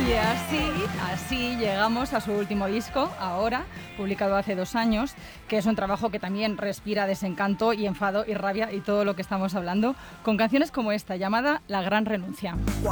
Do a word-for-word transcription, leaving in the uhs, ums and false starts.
Y así, así llegamos a su último disco, Ahora, publicado hace dos años, que es un trabajo que también respira desencanto y enfado y rabia y todo lo que estamos hablando, con canciones como esta, llamada La Gran Renuncia.